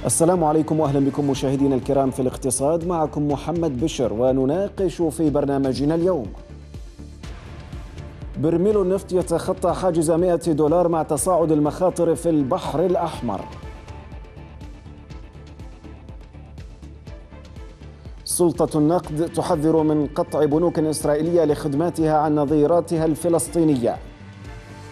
السلام عليكم وأهلا بكم مشاهدينا الكرام في الاقتصاد. معكم محمد بشر ونناقش في برنامجنا اليوم: برميل النفط يتخطى حاجز $100 مع تصاعد المخاطر في البحر الأحمر. سلطة النقد تحذر من قطع بنوك إسرائيلية لخدماتها عن نظيراتها الفلسطينية.